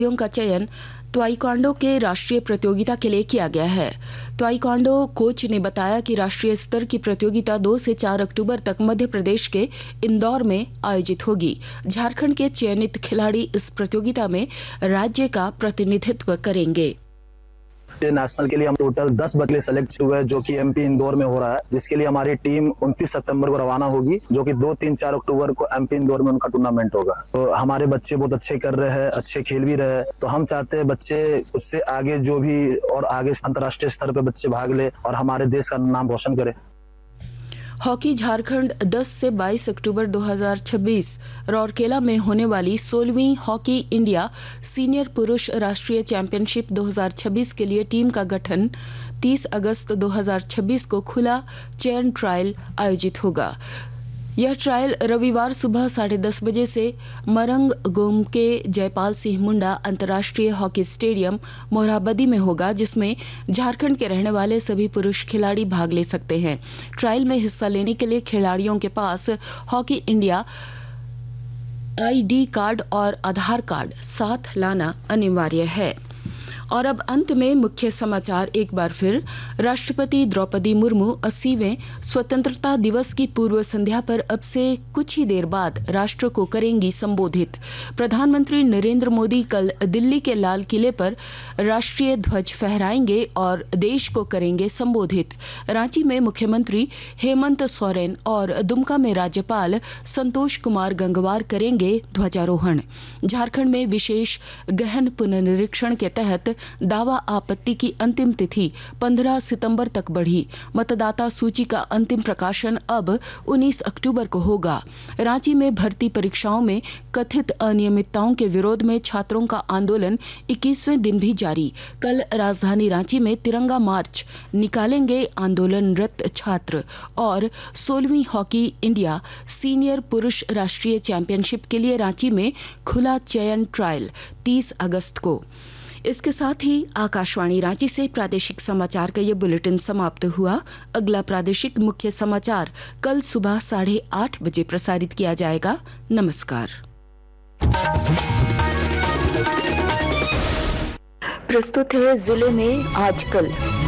खिलाड़ियों का चयन ताइक्वांडो के राष्ट्रीय प्रतियोगिता के लिए किया गया है। ताइक्वांडो कोच ने बताया कि राष्ट्रीय स्तर की प्रतियोगिता 2 से 4 अक्टूबर तक मध्य प्रदेश के इंदौर में आयोजित होगी। झारखंड के चयनित खिलाड़ी इस प्रतियोगिता में राज्य का प्रतिनिधित्व करेंगे। नेशनल के लिए हम टोटल 10 बच्चे सेलेक्ट हुए हैं, जो कि एमपी इंदौर में हो रहा है, जिसके लिए हमारी टीम 29 सितंबर को रवाना होगी, जो कि 2, 3, 4 अक्टूबर को एमपी इंदौर में उनका टूर्नामेंट होगा। तो हमारे बच्चे बहुत अच्छे कर रहे हैं, अच्छे खेल भी रहे हैं, तो हम चाहते हैं बच्चे उससे आगे जो भी और आगे अंतर्राष्ट्रीय स्तर पर बच्चे भाग ले और हमारे देश का नाम रोशन करें। हॉकी झारखंड 10 से 22 अक्टूबर 2026 राउरकेला में होने वाली 16वीं हॉकी इंडिया सीनियर पुरुष राष्ट्रीय चैंपियनशिप 2026 के लिए टीम का गठन 30 अगस्त 2026 को खुला चयन ट्रायल आयोजित होगा। यह ट्रायल रविवार सुबह 10:30 बजे से मरंग के जयपाल सिंह मुंडा अंतर्राष्ट्रीय हॉकी स्टेडियम मोरहाबादी में होगा, जिसमें झारखंड के रहने वाले सभी पुरुष खिलाड़ी भाग ले सकते हैं। ट्रायल में हिस्सा लेने के लिए खिलाड़ियों के पास हॉकी इंडिया आईडी कार्ड और आधार कार्ड साथ लाना अनिवार्य है। और अब अंत में मुख्य समाचार एक बार फिर। राष्ट्रपति द्रौपदी मुर्मू 80वें स्वतंत्रता दिवस की पूर्व संध्या पर अब से कुछ ही देर बाद राष्ट्र को करेंगी संबोधित। प्रधानमंत्री नरेंद्र मोदी कल दिल्ली के लाल किले पर राष्ट्रीय ध्वज फहराएंगे और देश को करेंगे संबोधित। रांची में मुख्यमंत्री हेमंत सोरेन और दुमका में राज्यपाल संतोष कुमार गंगवार करेंगे ध्वजारोहण। झारखंड में विशेष गहन पुनरीक्षण के तहत दावा आपत्ति की अंतिम तिथि 15 सितंबर तक बढ़ी। मतदाता सूची का अंतिम प्रकाशन अब 19 अक्टूबर को होगा। रांची में भर्ती परीक्षाओं में कथित अनियमितताओं के विरोध में छात्रों का आंदोलन 21वें दिन भी जारी। कल राजधानी रांची में तिरंगा मार्च निकालेंगे आंदोलनरत छात्र। और 16वीं हॉकी इंडिया सीनियर पुरुष राष्ट्रीय चैंपियनशिप के लिए रांची में खुला चयन ट्रायल 30 अगस्त को। इसके साथ ही आकाशवाणी रांची से प्रादेशिक समाचार का ये बुलेटिन समाप्त हुआ। अगला प्रादेशिक मुख्य समाचार कल सुबह 8:30 बजे प्रसारित किया जाएगा। नमस्कार। प्रस्तुत है जिले में आजकल।